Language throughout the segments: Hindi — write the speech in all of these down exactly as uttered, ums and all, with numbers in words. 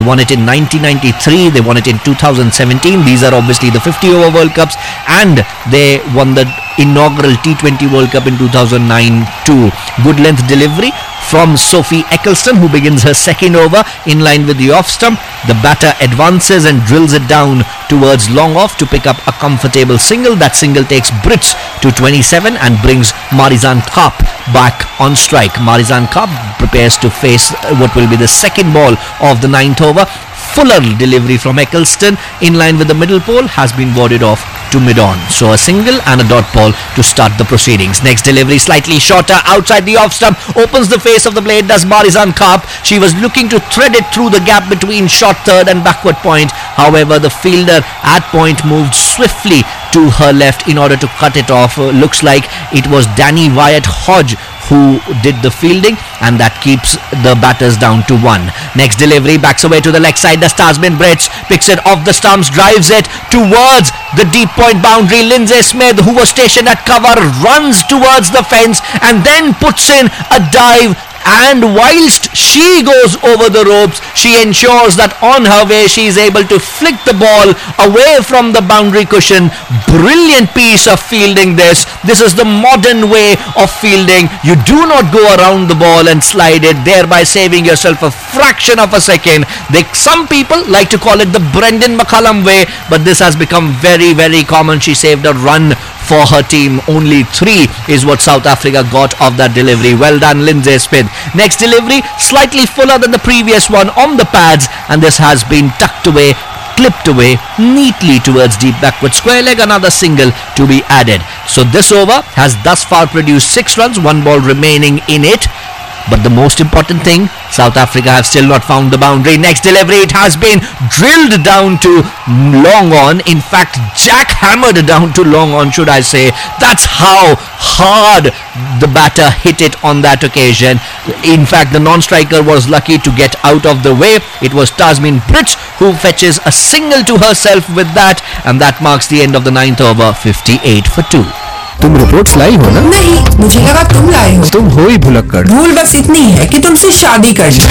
won it in nineteen ninety-three, they won it in two thousand seventeen. These are obviously the fifty over World Cups, and they won the inaugural T twenty World Cup in two thousand nine too. Good length delivery from Sophie Eccleston, who begins her second over in line with the off stump. The batter advances and drills it down towards long off to pick up a comfortable single. That single takes Brits to twenty-seven and brings Marizanne Kapp back on strike. Marizanne Kapp prepares to face what will be the second ball of the ninth over. Fuller delivery from Eccleston in line with the middle pole has been warded off to mid-on. So a single and a dot ball to start the proceedings. Next delivery slightly shorter outside the off stump, opens the face of the blade, does Marizanne Kapp. She was looking to thread it through the gap between short third and backward point. However, the fielder at point moved swiftly to her left in order to cut it off. Uh, looks like it was Danny Wyatt Hodge who did the fielding, and that keeps the batters down to one. Next delivery backs away to the leg side. The Tasmin Brits picks it off the stumps, drives it towards the deep point boundary. Lindsay Smith, who was stationed at cover, runs towards the fence and then puts in a dive. And whilst she goes over the ropes, she ensures that on her way she is able to flick the ball away from the boundary cushion. Brilliant piece of fielding this. This is the modern way of fielding. You do not go around the ball and slide it, thereby saving yourself a fraction of a second. They, some people like to call it the Brendan McCullum way, but this has become very, very common. She saved a run for her team. Only three is what South Africa got of that delivery. Well done, Lindsay Smith. Next delivery, slightly fuller than the previous one on the pads, and this has been tucked away, clipped away neatly towards deep backward square leg. Another single to be added. So this over has thus far produced six runs, one ball remaining in it. But the most important thing, South Africa have still not found the boundary. Next delivery, it has been drilled down to long on. In fact, jackhammered down to long on, should I say. That's how hard the batter hit it on that occasion. In fact, the non-striker was lucky to get out of the way. It was Tasmin Brits who fetches a single to herself with that, and that marks the end of the ninth over, fifty-eight for two. तुम रिपोर्ट्स लाई हो ना? नहीं, मुझे लगा तुम लाए हो। तुम हो ही भुलक्कड़। भूल बस इतनी है कि तुमसे शादी कर ली।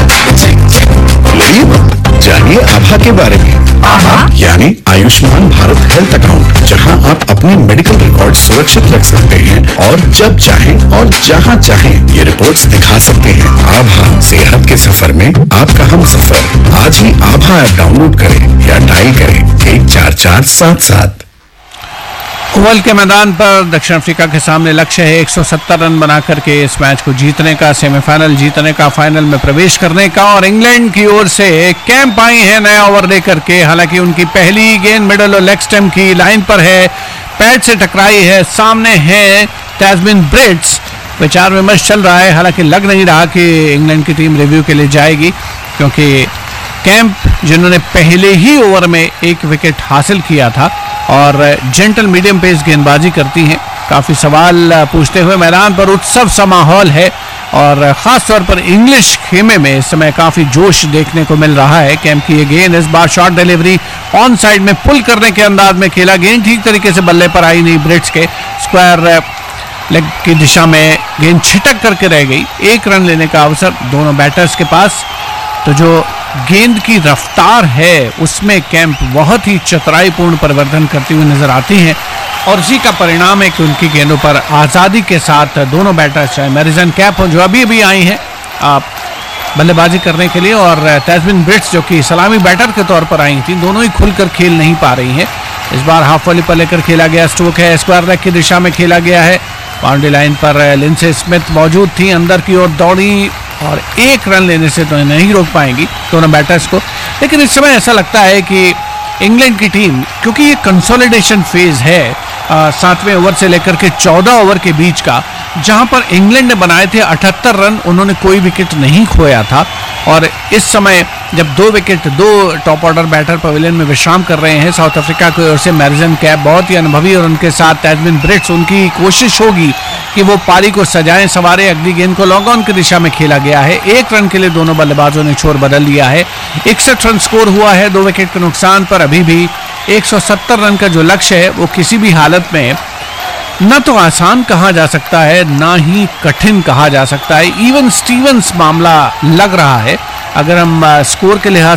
जानिए आभा के बारे में। आभा यानी आयुष्मान भारत हेल्थ अकाउंट, जहां आप अपने मेडिकल रिकॉर्ड सुरक्षित रख सकते हैं और जब चाहें और जहां चाहें ये रिपोर्ट्स दिखा सकते हैं। आभा सेहत के सफर में आपका हम सफर। आज ही आभा ऐप डाउनलोड करें या डायल करें एक चार चार सात सात। ओवल के मैदान पर दक्षिण अफ्रीका के सामने लक्ष्य है एक सौ सत्तर रन बना करके इस मैच को जीतने का, सेमीफाइनल जीतने का, फाइनल में प्रवेश करने का। और इंग्लैंड की ओर से कैंप आई है नया ओवर लेकर के। हालांकि उनकी पहली गेंद मिडल और लेग स्टंप की लाइन पर है, पैड से टकराई है। सामने है तस्मिन ब्रिट्स। विचार विमर्श चल रहा है, हालांकि लग नहीं रहा कि इंग्लैंड की टीम रिव्यू के लिए जाएगी, क्योंकि कैंप जिन्होंने पहले ही ओवर में एक विकेट हासिल किया था और जेंटल मीडियम पेस गेंदबाजी करती हैं। काफ़ी सवाल पूछते हुए मैदान पर उत्सव सा माहौल है और ख़ास तौर पर इंग्लिश खेमे में इस समय काफ़ी जोश देखने को मिल रहा है। कैंप की ये गेंद इस बार शॉर्ट डिलीवरी ऑन साइड में पुल करने के अंदाज में खेला। गेंद ठीक तरीके से बल्ले पर आई नहीं। ब्रिट्स के स्क्वायर लेग की दिशा में गेंद छिटक करके रह गई। एक रन लेने का अवसर दोनों बैटर्स के पास। तो जो गेंद की रफ्तार है उसमें कैंप बहुत ही चतुराईपूर्ण परिवर्तन करती हुई नजर आती हैं और इसी का परिणाम है कि उनकी गेंदों पर आज़ादी के साथ दोनों बैटर्स, चाहे मैरिजन कैप हो जो अभी अभी आई हैं बल्लेबाजी करने के लिए, और तस्मिन ब्रिट्स जो कि सलामी बैटर के तौर पर आई थी, दोनों ही खुलकर खेल नहीं पा रही हैं। इस बार हाफ वॉली पर लेकर खेला गया स्ट्रोक है, स्क्वायर लेग की दिशा में खेला गया है। बाउंड्री लाइन पर लिंडसे स्मिथ मौजूद थी, अंदर की ओर दौड़ी और एक रन लेने से तो नहीं रोक पाएंगी दोनों बैटर्स को। लेकिन इस समय ऐसा लगता है कि इंग्लैंड की टीम, क्योंकि ये कंसोलिडेशन फेज है सातवें ओवर से लेकर के चौदह ओवर के बीच का, जहां पर इंग्लैंड ने बनाए थे अठहत्तर रन, उन्होंने कोई विकेट नहीं खोया था। और इस समय जब दो विकेट दो टॉप ऑर्डर बैटर पवेलियन में विश्राम कर रहे हैं साउथ अफ्रीका की ओर से, मैरिजन कैप बहुत ही अनुभवी और उनके साथ तस्मिन ब्रिट्स, उनकी कोशिश होगी कि वो पारी को सजाएं सवारे। अगली गेंद को लॉन्ग ऑन की दिशा में खेला गया है। एक रन के लिए दोनों बल्लेबाजों ने छोर बदल लिया है। इकसठ रन स्कोर हुआ है दो विकेट के नुकसान पर। अभी भी एक सौ सत्तर रन का जो लक्ष्य है वो किसी भी हालत में न तो आसान कहा जा सकता है ना ही कठिन कहा जा सकता है। इवन स्टीवंस मामला लग रहा है। अगर हम स्कोर के लिहाज